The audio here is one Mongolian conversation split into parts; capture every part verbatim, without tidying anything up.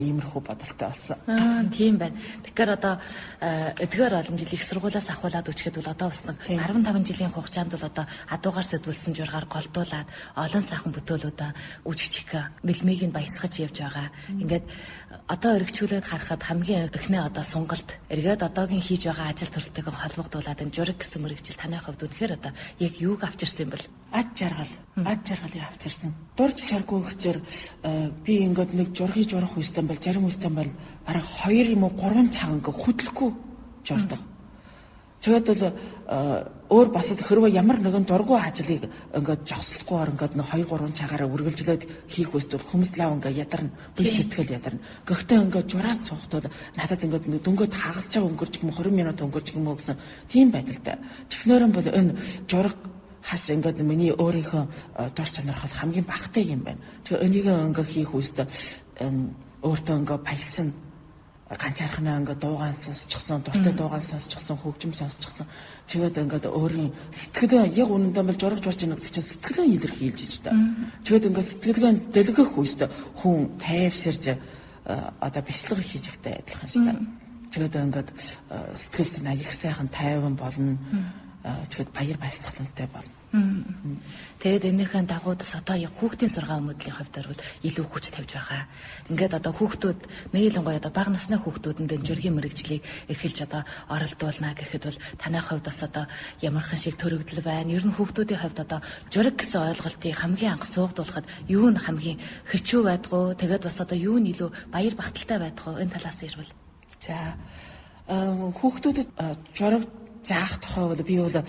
Иймэрхүү бодолтой болсон. Аа, тийм байна. Тэгэхээр одоо эдгээр олон жил их сургуулиас ахуулаад үчихэд бол одоо бас нэг арван таван жилийн хугацаанд бол одоо адуугаар сэдвүүлсэн жургаар голдуулаад олон сайхан бүтээлүүдэ үжигчиг мэлмийг нь баясгаж явж байгаа. Ингээд одоо өргөчүүлээд харахад хамгийн эхнээ одоо сунгалт эргээд одоогийн хийж байгаа ажил төрөлтэйг холбогдуулаад энэ жураг гэсэн мэрэгжил таны хувьд үнэхээр одоо яг юуг авчирсан юм бэл? Ад жаргал, ад жаргалыг авчирсан. Дурж шаргуу гэчээр би ингээд нэг жургийг журах үстэн бол зарим үстэн бол бараг хоёр юм уу гурван цаг ингээд хөдлөхгүй журдаг. Тэгээд бол өөр бас хэрвээ ямар нэгэн дургу ажлыг ингээд жогсолтгүйгээр ингээд нэг хоёр гурван цагаараа үргэлжлээд хийх үстэл хүмүүс лав ингээд ядарна, би сэтгэл ядарна. Гэхдээ ингээд жураад суухтууд надад ингээд дөнгөд хагасч байгаа өнгөрч юм уу двадцать минут өнгөрч юм уу гэсэн тийм байдалтай. Чихнэрэн бол энэ жураг хас ингээд миний өөрийнхөө дур сонирхол хамгийн багтай юм байна. Тэгээ энийг ингээд хийх үстэ өөртөө ингээд баясан ганцаархнаа ингээд дуугаан сонсчихсан, дуртай дуугаан сонсчихсан, хөгжим сонсчихсан. Тэгээд ингээд өөрийн сэтгэлээ яг үнэндээ бол жураг журж байгаа гэдэг чинь сэтгэлээ илэрхийлж иж та. Тэгээд ингээд сэтгэлгээ дэлгэх үстэ хүн тайвширж одоо бичлэг хийж ихтэй адилхан шүү дээ. Тэгээд ингээд сэтгэл санаа их сайхан тайван болно. Тэгэхэд баяр баясгалантай болно. Тэгээд энэхэн дагуу бас одоо яг хүүхдийн сургаан өмөдлийн хувьд бол илүү хүч тавьж байгаа. Ингээд одоо хүүхдүүд нээлэнгуй одоо бага насны хүүхдүүдэнд энэ жургийн мэрэгжлийг эхэлж одоо оролдуулна гэхэд бол танай хувьд бас одоо ямархан шиг төрөгдөл байна. Ер нь хүүхдүүдийн хувьд одоо жураг гэсэн ойлголтыг хамгийн анх суугдуулахад юу нь хамгийн хэцүү байдгүй. Тэгээд бас одоо юу нь илүү баяр багталтай байдгүй. Энэ талаас ирвэл. За хүүхдүүдэд жураг заах тухай бол би бол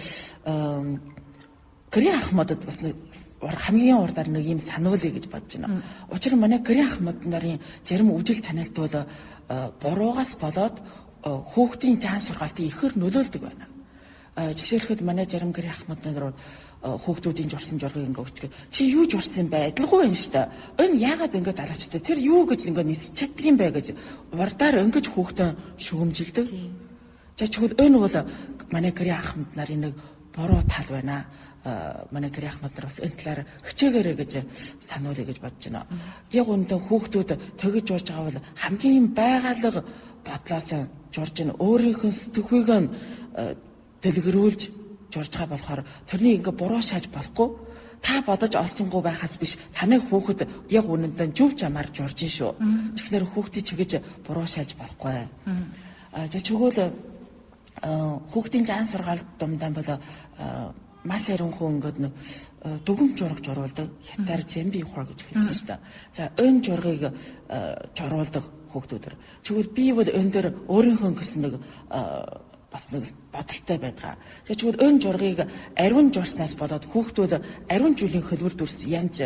гэрийн ахмадад бас хамгийн урдаар нэг юм сануулъя гэж бодож байна. Учир нь манай гэрийн ахмад нарын зарим үжил танилт бол буруугаас болоод хүүхдийн жаан сургаалтыг ихээр нөлөөлдөг байна. Жишээлхэд манай зарим гэрийн ахмад нар хүүхдүүдийн журсан жургийг ингээ өчгөө чи юу журсан бэ? Адилгүй байна шүү дээ. Энэ яагаад ингээ далавчтай тэр юу гэж ингээ нисч чаддаг юм бэ гэж урдаар ингэж хүүхдэн шүүмжилдэг. За чигвэл энэ бол манай гэрийн ахмад нарын нэг буруу тал байна. Манай гэрийн ахмад нар бас энэ талаар хичээгээрэй гэж сануулъя гэж бодож байна. Яг үүндээ хүүхдүүд төгөж журж байгаа бол хамгийн байгалга бодлоос журж ин өөрийнхөө сэтгэхүйг нь дэлгэрүүлж журж байгаа болохоор тэрний ингээ буруу шааж болохгүй. Та бодож олсонгүй байхаас биш таны хүүхэд яг үнэндээ зөв жамаар журж шүү. Тэгэхээр хүүхдийг чигэж буруу шааж болохгүй. За чигвэл хүүхдийн жаан сургаалт думдаан бол маш ариунхуу ингээд нэг дүгм жураг журуулдаг хятаар зэмби ухаа гэж хэлсэн шүү дээ. За энэ жургийг журуулдаг хүүхдүүдэр. Чигвэл би бол энэ дээр өөрийнхөө гэсэн нэг бас нэг бодолтой байдаг. За чигвэл энэ жургийг ариун журснаас болоод хүүхдүүд ариун жилийн хөлбөр дүрс янж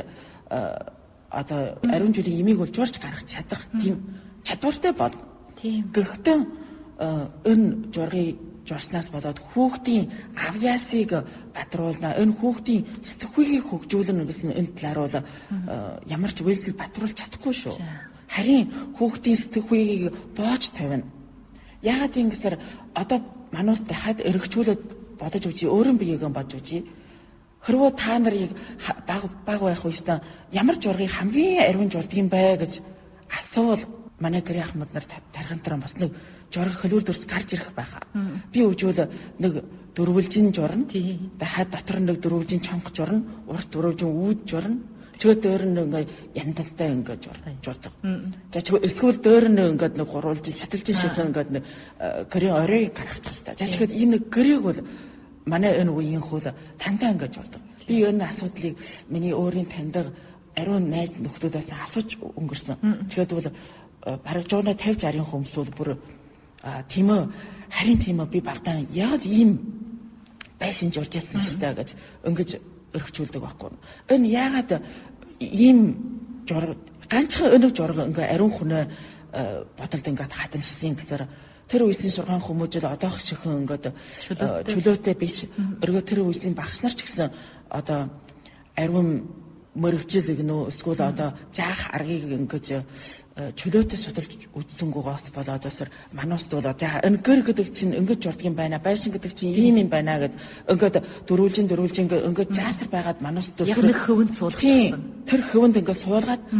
одоо ариун жилийн имийг бол журж гаргах чадах тийм чадвартай бол. Тийм. Гэхдээ энэ жургийг журснаас болоод хүүхдийн авьяасыг бадруулна. Энэ хүүхдийн сэтгэхүйгийг хөгжүүлнэ гэсэн энэ талаар бол ямар ч үйлдэл бадруулж чадахгүй шүү. Харин хүүхдийн сэтгэхүйгийг боож тавина. Яагаад юм гэсэр одоо манаас дахиад эргчүүлээд бодож үзье, өөрийн биеийг бодож үзье. Хэрвээ та нарыг баг баг байх үедээ ямар жургийг хамгийн ариун журдаг юм бэ гэж асуул манай гэрийн ахмад нар тархинтраа бас нэг жураг хөлбөр дүрс гарч ирэх байхаа. Би үжүүл нэг дөрвөлжин журна. Дахиад дотор нэг дөрвөлжин чонх журна, урт дөрвөлжин үүд журна. Чөө дээр нь ингээ яндантай ингээ журдаг. За чөө эсвэл дээр нь ингээ нэг гурвалжин шаталжин шиг ингээ нэг гэрийн оройг гаргачих та. За чихэд ийм нэг гэрийг бол манай энэ үеийн хөл тандаа ингээ журдаг. Би энэ асуудлыг миний өөрийн таньдаг ариун найз нөхдөөдөөс асууж өнгөрсөн. Тэгэхэд бол бараг жууна тавьж арын хүмүүс бол бүр тийм ээ харин тийм ээ би багтаа яг ийм байшин журж яасан шүү дээ гэж өнгөж өргөжүүлдэг байхгүй. Энэ яагаад ийм жураг ганцхан өнөг жураг ингээ ариун хүнээ бодолд ингээ хатаншсан гэсээр тэр үеийн сургаан хүмүүжил одоох шихэн ингээд чөлөөтэй биш. Өргөө тэр үеийн багш нар ч гэсэн одоо ариун мөрөгжил гэнэ эсвэл одоо заах аргыг ингэж чөлөөтэй судалж үтсэнгүйгээс болоод бас манаас бол за энэ гэр гэдэг чинь ингэж журдаг юм байна, байшин гэдэг чинь ийм юм байна гэд ингээд дөрвөлжин дөрвөлжин ингээд заасар байгаад манаас яг нэг хөвөнд суулгачихсан. Тэр хөвөнд ингээд суулгаад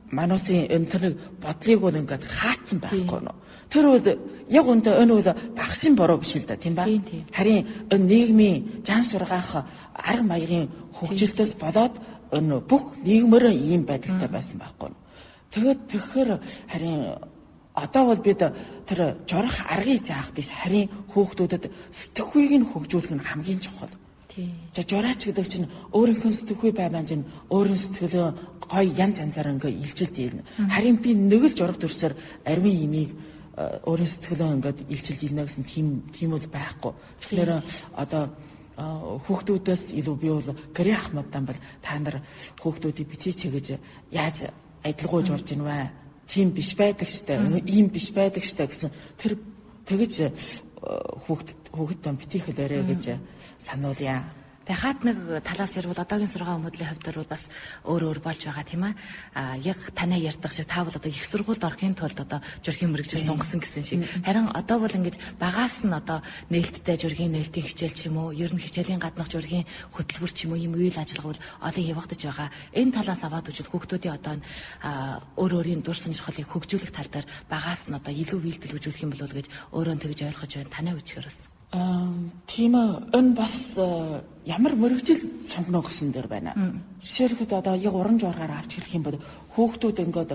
Манусын энэ тэр нэг бодлыг бол ингээд хаацсан байхгүй нөө. Тэр үед яг үндэ энэ үед багшийн буруу биш л да тийм ба. Харин энэ нийгмийн жан сургаах арга маягийн хөгжилтөөс болоод энэ бүх нийгмээр ийм байдалтай байсан байхгүй. Тэгээд тэгэхээр харин одоо бол бид тэр жорох аргыг заах биш харин хүүхдүүдэд сэтгэхүйг нь хөгжүүлэх нь хамгийн чухал. За жураач гэдэг чинь өөрийнхөө сэтгэхүй баймаа чинь өөрийн сэтгэлөө гой янз янзаар ингээ илжилт ийрнэ. Харин би нэг л жураг төрсөөр арвин имийг өөрийн сэтгэлөө ингээд илжилт ийрнэ гэсэн тийм тийм бол байхгүй. Тэгэхээр одоо хүүхдүүдээс илүү би бол гэрээ ахмадсан бол та нар хүүхдүүдийг битгий чигэж яаж адилгуйж урж ийн вэ? Тийм биш байдаг штэ. Ийм биш байдаг штэ гэсэн тэр тэгэж хүүхд хүүхдтэй битгий хэлээрэ гэж сануулъя. Тэгээ хаад нэг талаас ярил одоогийн сургаан хүмүүдлийн хувьд бол бас өөр өөр болж байгаа тийм ээ. А яг танаа ярьдаг шиг та бол одоо их сургуульд орохын тулд одоо жургийн мэрэгжил сунгасан гэсэн шиг. Харин одоо бол ингэж багаас нь одоо нээлттэй жургийн нээлтийн хичээл ч юм уу, ер нь хичээлийн гаднах жургийн хөтөлбөр ч юм уу ийм үйл ажиллагаа бол олон явагдаж байгаа. Энэ талаас аваад үзвэл хүүхдүүдийн одоо өөр өөрийн дур сонирхлыг хөгжүүлэх тал дээр багаас нь одоо илүү биелдэл үзүүлэх юм болов уу гэж өөрөө тэгж ойлгож байна. Танай үчгээрээс. Аа тийм ээ энэ бас ямар мөрөгжил сонгоно гэсэн дээр байна. Жишээлбэл одоо яг уран жургаар авч хэлэх юм бол хүүхдүүд ингээд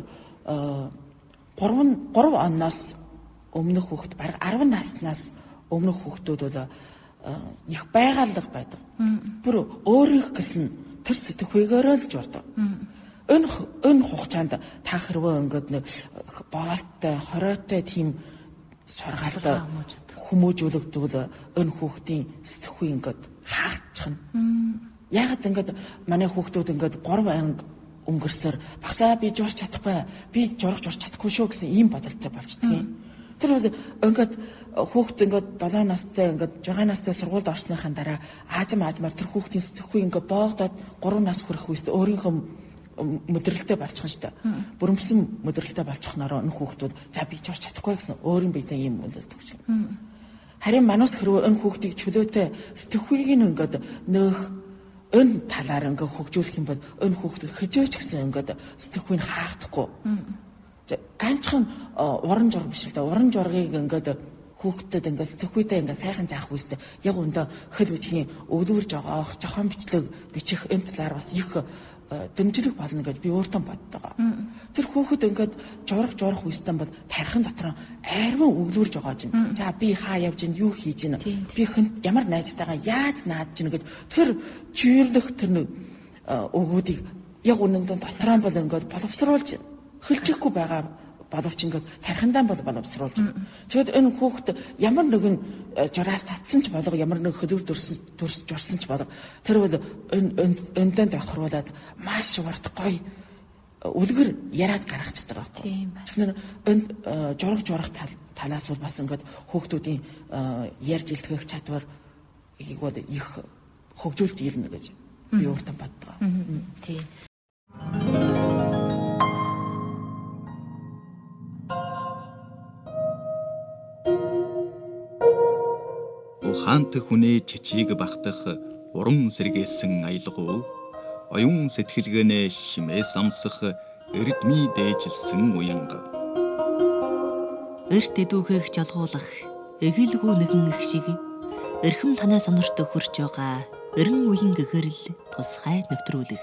гурван оноос өмнөх хүүхд бараг арван наснаас өмнөх хүүхдүүд бол их байгаалдаг байдаг. Бүр өөрийнх гэсэн тэр сэтгэхүйгээр л журдаг. Энэ энэ хугацаанд та хэрвээ ингээд нэг боолттой, хоройтой тийм сургаалтай хүмүүжүүлэгдвэл энэ хүүхдийн сэтгэхүй ингээд хаагдчихна. Ягаад ингээд манай хүүхдүүд ингээд гурван анги өнгөрсөөр багсаа би журч чадахгүй, би журах журч чадахгүй шүү гэсэн ийм бодолтой болчдөг. Тэр бол ингээд хүүхд ингээд долоо настай ингээд жургаан настай сургуульд орсныхаа дараа аажим аажмаар тэр хүүхдийн сэтгэхүй ингээд боогдоод гурван нас хүрэх үедээ өөрийнхөө мэдрэлтэй болчихно шүү дээ. Бүрэмсэн мэдрэлтэй болчихноор энэ хүүхдүүд за би журч чадахгүй гэсэн өөрийн биедээ ийм үлдэлдэг гэж. Харин манус хэрвээ энэ хүүхдийг чөлөөтэй сэтгэхүйг нь ингээд нөх энэ талаар ингээд хөгжүүлэх юм бол энэ хүүхдэд хижээч гэсэн ингээд сэтгэхүйг нь хаагдахгүй. Ганцхан уран жураг биш л дээ. Уран жургийг ингээд хүүхдэд ингээд сэтгэхүйтэй ингээд сайхан заах үстэй яг өндөө хөл үжихийн өвлүүр жогоох, жохон бичлэг бичих энэ талаар бас их дэмжлэг болно гэж би өөртөө боддог. Тэр хүүхэд ингээд журах журах үстэн бол тархин дотор айрван өглөөрж байгаа чинь. За би хаа явж ийн юу хийж ийн би ямар найзтайгаа яаж наадж ийн гэж тэр чирлэх тэр нэг өгүүдийг яг үнэндээ дотроо бол ингээд боловсруулж хөлчихгүй байгаа боловч ингээд тархиндаа бол боловсруулж. Тэгэд энэ хүүхэд ямар нэгэн жураас татсан ч болго ямар нэг хөдөлгөөр дурсан дурс журсан ч болго тэр бол өндөө тохируулаад маш урт гоё үлгэр яриад гаргацдаг байхгүй. Тэгэхээр энэ журах журах талаас бол бас ингээд хүүхдүүдийн ярьж илтгэх чадвар ийг бол их хөгжүүлэлт ирнэ гэж би өөртөө боддог. Тийм. Хаант хүнээ чичиг багтах уран сэргээсэн аялгуу оюун сэтгэлгээнэ шимээс амсах эрдмий дээжилсэн уянга эрт эдүүхэх жалгуулах эгэлгүй нэгэн их шиг эрхэм танай сонорт хурж байгаа эрен уян гэгэрл тусгай нэвтрүүлэх.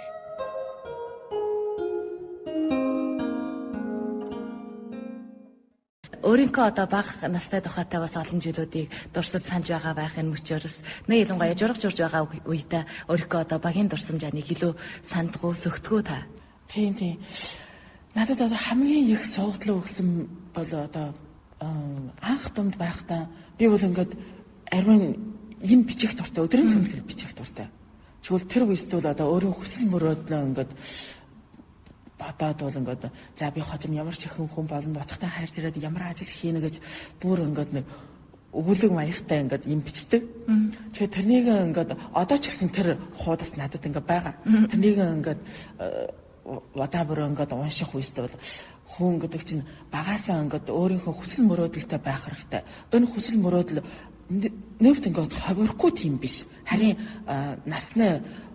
Өөрийнхөө одоо бага настай тухайтай бас олон зүйлүүдийг дурсаж санаж байгаа байхын мөчөөс нэг ялангуяа журах журж байгаа үедээ өөрийнхөө одоо багийн дурсамжааныг илүү сандгуу сөгтгөө та. Тийм тийм. Надад одоо хамгийн их суугдлаа өгсөн бол одоо анх дунд байхдаа би бол ингээд ариун энэ бичих дуртай өдрийн тэмдэглэл бичих дуртай. Тэгвэл тэр үедээ бол одоо өөрийн хүсэл мөрөөдлөө ингээд бодоод бол ингээд за би хожим ямар ч ихэнх хүн болно ботхтай хайрж ирээд ямар ажил хийнэ гэж бүр ингээд нэг өгүүлэг маягтай ингээд юм бичдэг. Тэгэхээр тэрнийг ингээд одоо ч гэсэн тэр хуудас надад ингээд байгаа. Тэрнийг ингээд удаа бүр ингээд унших үедээ бол хүн гэдэг чинь багаасаа ингээд өөрийнхөө хүсэл мөрөөдөлтэй байх хэрэгтэй. Энэ хүсэл мөрөөдөл нэвт ингээд ховирхгүй тийм биш. Харин насны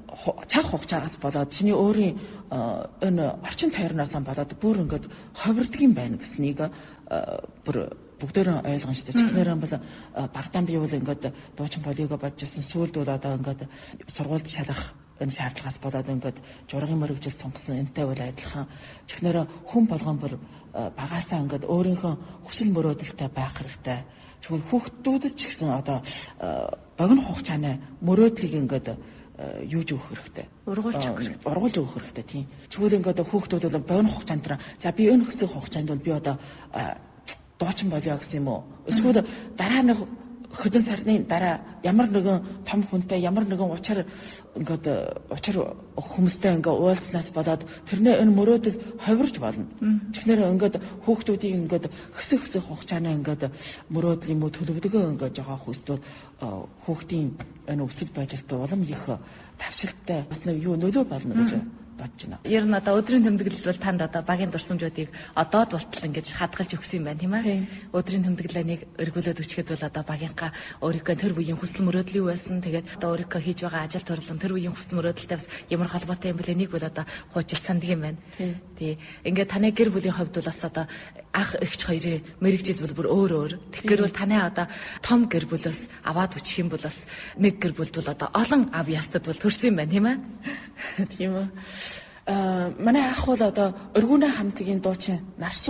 цаг хугацаагаас болоод чиний өөрийн энэ орчин тойрноос болоод бүр ингээд ховирдаг юм байна гэснийг бүр бүгдээрээ ойлгоно шүү дээ. Чихнэрэн бол багтаан би бол ингээд дуучин полиго бодчихсон. Сүүлд бол одоо ингээд сургуульд шалах энэ шаардлагаас болоод ингээд жургын мөрөгжил сонгосон энтэй бол адилхан. Чихнэрэн хүн болгон бүр багаасаа ингээд өөрийнхөө хүсэл мөрөөдөлтэй байх хэрэгтэй. Чүгэл хүүхдүүдэд ч гэсэн одоо богино хугацааны мөрөөдлийг ингээд юуж өгөх хэрэгтэй. Ургуулж өгөх хэрэгтэй. Ургуулж өгөх хэрэгтэй тийм. Чүгэл ингээд хүүхдүүд бол богино хугацаанд за би энэ хэсэг хугацаанд бол би одоо дуучин болё гэсэн юм уу? Эсвэл дараа нэг хэдэн сарны дараа ямар нэгэн том хүнтэй ямар нэгэн учир ингээд учир хүмүүстэй ингээд уулзнаас болоод тэрнээ энэ мөрөөдөл ховирж болно. Тэгэхээр ингээд хүүхдүүдийг ингээд хэсэг хэсэг хугацааны ингээд мөрөөдөл юм уу төлөвлөгөө ингээд жоо хүүхдүүд хүүхдийн энэ өсөлт ажилд улам их тавшилттай бас нэг юу нөлөө болно гэж бодож байна. Ер нь одоо өдрийн тэмдэглэл бол танд одоо багийн дурсамжуудыг одоод болтол ингэж хадгалж өгсөн юм байна тийм ээ. Өдрийн тэмдэглэлийг эргүүлээд өчгээд бол одоо багийнхаа өөрийнхөө тэр үеийн хүсэл мөрөөдөл юу байсан. Тэгээд одоо өөрийнхөө хийж байгаа ажил төрлөн тэр үеийн хүсэл мөрөөдөлтэй бас ямар холбоотой юм бэ? Нэг бол одоо хуучил санддаг юм байна. Тий. Ингээд таны гэр бүлийн хувьд бол бас одоо ах эгч хоёрын мэрэгжил бол бүр өөр өөр. Тэгэхээр бол таны одоо том гэр бүлээс аваад үчих юм бол бас нэг гэр бүлд бол одоо олон ав ястад бол төрсөн юм байна тийм ээ. Тийм үү. Аа манай ах бол одоо өргүүнээ хамтгийн дуучин нарсуу.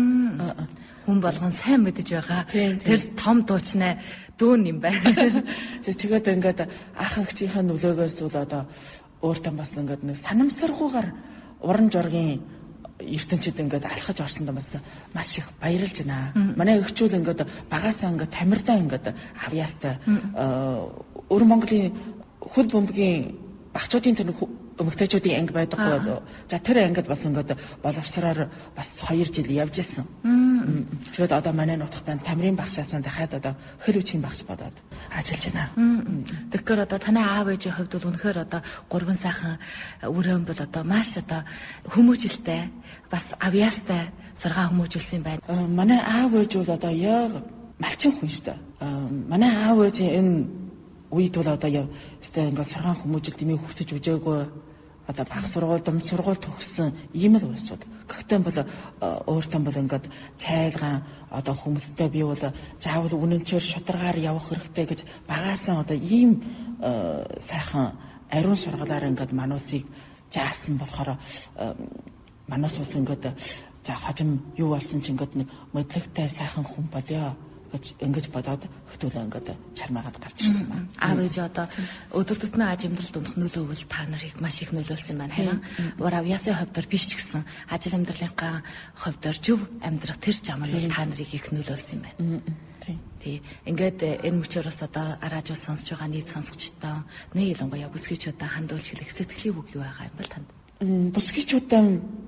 Хүн болгон сайн мэдэж байгаа. Тэр том дуучнаа дүүн юм байна. Тэг чигээд ингээд ах эгчийн нөлөөгөөс бол одоо өөртөө бас ингээд нэг санамсаргуугаар уран жургийн ертөнцид ингээд алхаж орсонд бас маш их баярлж байна. Манай эгчүүд ингээд багаасаа ингээд тамирдаа ингээд авьяастай өр Монголын хөл бөмбөгийн багчуудын тэр өмгтээчүүдийн анги байдаг бол за тэр ангид бас ингээд боловсроор бас хоёр жил явж исэн. Тэгээд одоо манай нутагтаа тамирын багшаасаа дахиад одоо хэр үчийн багш бодоод ажиллаж байна. Тэгэхээр одоо таны аав ээжийн хувьд бол үнэхээр одоо гурван сайхан өрөөм бол одоо маш одоо хүмүүжилтэй бас авьяастай сургаан хүмүүжүүлсэн юм байна. Манай аав ээж бол одоо яг малчин хүн шүү дээ. Манай аав ээжийн энэ үед бол одоо яв өстэй ингээд сургаан хүмүүжил дэмий хүртэж үжээгүй одоо баг сургууль дом сургууль төгссөн ийм л улсууд. Гэхдээ бол өөртөө бол ингээд цайлгаан одоо хүмүүстэй би бол заавал үнэнчээр шударгаар явах хэрэгтэй гэж багаасаа одоо ийм сайхан ариун сургалаар ингээд мануусыг заасан болохоор мануус ус ингээд за хожим юу болсон ч ингээд нэг мэдлэгтэй сайхан хүн болёо гэж ингэж бодоод хөтөлөө ингээд чармаагаад гарч ирсэн байна. Аав ээж одоо өдөр тутмын аж амьдралд унах нөлөөвөл та нарыг маш их нөлөөлсөн байна. Харин ур авьяасын хувьдор биш ч гэсэн ажил амьдралынхаа хувьдор зөв амьдрах тэр замаар та нарыг их нөлөөлсөн юм байна. Тий. Ингээд энэ мөчөөс одоо араажуул сонсож байгаа нийт сонсогчдоо нэг ялангуяа бүсгийчүүдээ хандуулж хэлэх сэтгэлийн үг юу байгаа юм бол танд? Бүсгийчүүдээ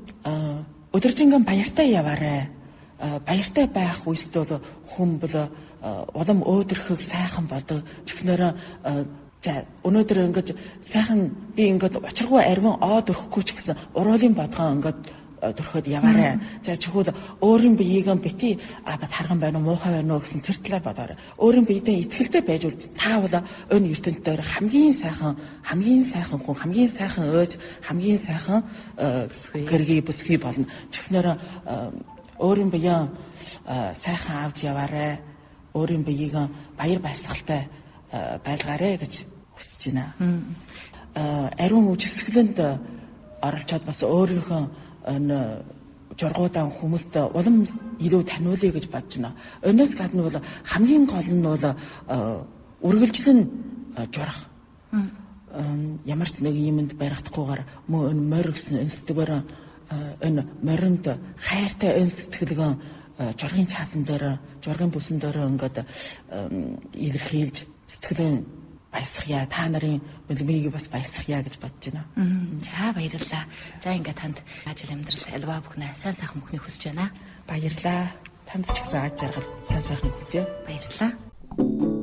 өдөржингэн баяртай яваарай. Баяртай байх үест бол хүн бол улам өөдрөхөг сайхан болдог. Чихнэрээ за өнөөдөр ингэж сайхан би ингэж учиргүй арвин оод өрөхгүй ч гэсэн уруулын бодгоо ингэж дөрөхөд яваарай. За чихүүд өөрийн биеийг бити а бат харган байна уу муухай байна уу гэсэн тэр талаар бодоорой. Өөрийн биедээ итгэлтэй байж бол та бол энэ ертөнд дээр хамгийн сайхан хамгийн сайхан хүн хамгийн сайхан өөж хамгийн сайхан гэргий бүсгүй болно. Чихнэрээ өөрийн биеэ сайхан авч яваарай. Өөрийн биеийг баяр баясгалтай байлгаарай гэж хүсэж байна. Ариун үжигсгэлэнд оролцоод бас өөрийнхөө энэ жургуудаан хүмүүст улам илүү таниулъя гэж бодож байна. Өнөөс гадна бол хамгийн гол нь бол үргэлжлэн журах. Ямар ч нэг юмд баригдахгүйгээр мөн энэ морь гэсэн энэ сэтгэвэр энэ моринд хайртай энэ сэтгэлгэн жургийн цаасан дээр жургийн бүсэн дээр ингээд илэрхийлж сэтгэлэн баясгая та нарын мэлмийг бас баясгая гэж бодож байна. За баярлалаа. За ингээд танд ажил амьдрал альва бүхнээ сайн сайхан бүхнийг хүсэж байна. Баярлалаа. Танд ч гэсэн аж жаргал сайн сайхан хүсье. Баярлалаа.